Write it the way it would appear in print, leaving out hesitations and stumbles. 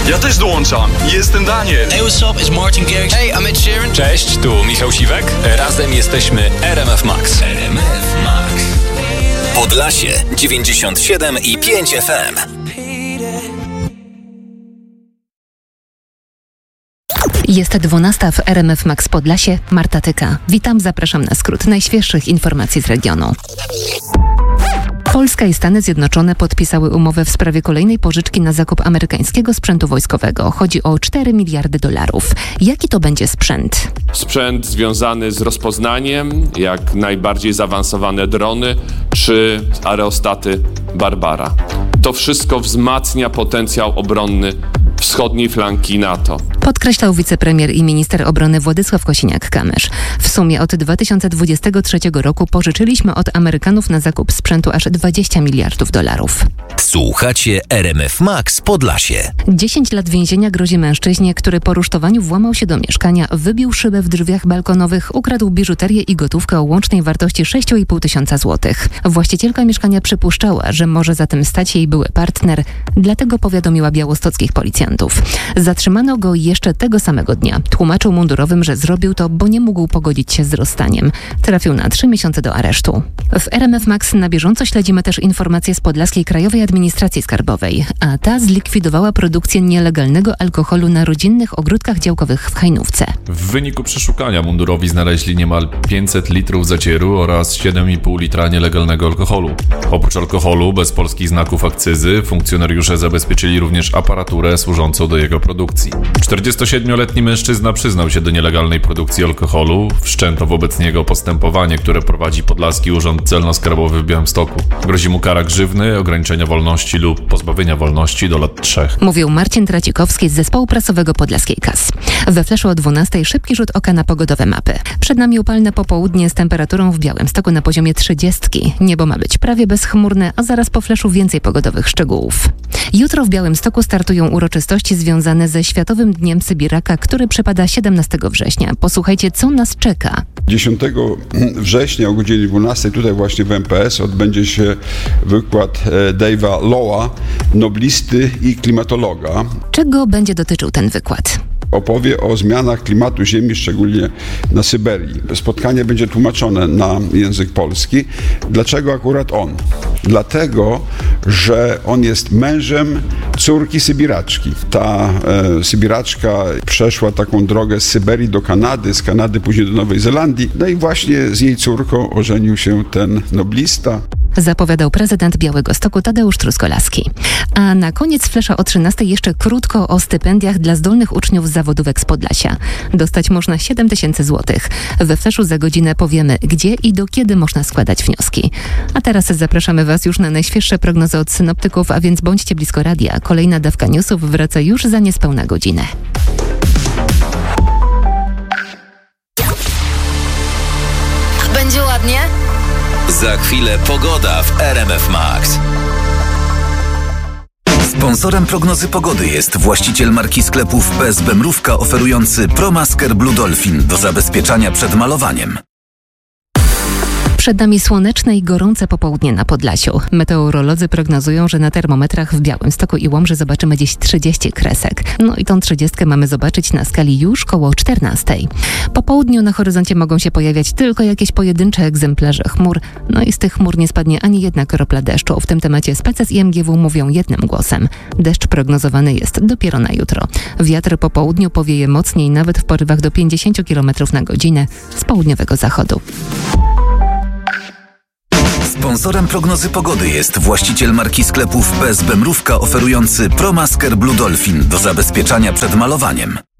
Ja też dołączam. Jestem Daniel. Hey, what's up? It's Martin Garrix. Hey, I'm Ed Sheeran. Cześć, tu Michał Siwek. Razem jesteśmy RMF Max. RMF Max. Podlasie 97,5 FM. Jest 12 w RMF Max Podlasie. Marta Tyka. Witam, zapraszam na skrót najświeższych informacji z regionu. Polska i Stany Zjednoczone podpisały umowę w sprawie kolejnej pożyczki na zakup amerykańskiego sprzętu wojskowego. Chodzi o $4 miliardy. Jaki to będzie sprzęt? Sprzęt związany z rozpoznaniem, jak najbardziej zaawansowane drony czy aerostaty Barbara. To wszystko wzmacnia potencjał obronny wschodniej flanki NATO. Podkreślał wicepremier i minister obrony Władysław Kosiniak-Kamysz. W sumie od 2023 roku pożyczyliśmy od Amerykanów na zakup sprzętu aż $20 miliardów. Słuchacie RMF Max Podlasie. 10 lat więzienia grozi mężczyźnie, który po rusztowaniu włamał się do mieszkania, wybił szybę w drzwiach balkonowych, ukradł biżuterię i gotówkę o łącznej wartości 6,5 tysiąca złotych. Właścicielka mieszkania przypuszczała, że może za tym stać jej były partner, dlatego powiadomiła białostockich policjantów. Zatrzymano go jeszcze tego samego dnia. Tłumaczył mundurowym, że zrobił to, bo nie mógł pogodzić się z rozstaniem. Trafił na 3 miesiące do aresztu. W RMF Max na bieżąco śledzimy też informacje z Podlaskiej Krajowej Administracji Skarbowej, a ta zlikwidowała produkcję nielegalnego alkoholu na rodzinnych ogródkach działkowych w Hajnówce. W wyniku przeszukania mundurowi znaleźli niemal 500 litrów zacieru oraz 7,5 litra nielegalnego alkoholu. Oprócz alkoholu, bez polskich znaków akcyzy, funkcjonariusze zabezpieczyli również aparaturę służącą do jego produkcji. 47-letni mężczyzna przyznał się do nielegalnej produkcji alkoholu. Wszczęto wobec niego postępowanie, które prowadzi Podlaski Urząd Celno-Skarbowy w Białymstoku. Grozi mu kara grzywny, ograniczenia wolności lub pozbawienia wolności do lat 3. Mówił Marcin Tracikowski z zespołu prasowego Podlaskiej KAS. We Flashu o 12 szybki rzut oka na pogodowe mapy. Przed nami upalne popołudnie z temperaturą w Białymstoku na poziomie 30. Niebo ma być prawie bezchmurne, a zaraz po Flashu więcej pogodowych szczegółów. Jutro w Białymstoku startują uroczystości związane ze Światowym Dniem Sybiraka, który przypada 17 września. Posłuchajcie, co nas czeka. 10 września o godzinie 12 tutaj właśnie w MPS odbędzie się wykład Dave'a Lowa, noblisty i klimatologa. Czego będzie dotyczył ten wykład? Opowie o zmianach klimatu Ziemi, szczególnie na Syberii. Spotkanie będzie tłumaczone na język polski. Dlaczego akurat on? Dlatego, że on jest mężem córki Sybiraczki. Ta Sybiraczka przeszła taką drogę z Syberii do Kanady, z Kanady później do Nowej Zelandii. No i właśnie z jej córką ożenił się ten noblista. Zapowiadał prezydent Białegostoku Tadeusz Truskolaski. A na koniec Flasha o 13 jeszcze krótko o stypendiach dla zdolnych uczniów z zawodówek z Podlasia. Dostać można 7 tysięcy złotych. We Flashu za godzinę powiemy, gdzie i do kiedy można składać wnioski. A teraz zapraszamy Was już na najświeższe prognozy od synoptyków, a więc bądźcie blisko radia. Kolejna dawka newsów wraca już za niespełna godzinę. Będzie ładnie? Za chwilę pogoda w RMF Max. Sponsorem prognozy pogody jest właściciel marki sklepów PSB Mrówka oferujący ProMasker Blue Dolphin do zabezpieczania przed malowaniem. Przed nami słoneczne i gorące popołudnie na Podlasiu. Meteorolodzy prognozują, że na termometrach w Białymstoku i Łomży zobaczymy dziś 30 kresek. No i tą 30 mamy zobaczyć na skali już koło 14. Po południu na horyzoncie mogą się pojawiać tylko jakieś pojedyncze egzemplarze chmur. No i z tych chmur nie spadnie ani jedna kropla deszczu. W tym temacie SPECES i MGW mówią jednym głosem. Deszcz prognozowany jest dopiero na jutro. Wiatr po południu powieje mocniej, nawet w porywach do 50 km na godzinę z południowego zachodu. Sponsorem prognozy pogody jest właściciel marki sklepów PSB Mrówka oferujący ProMasker Blue Dolphin do zabezpieczania przed malowaniem.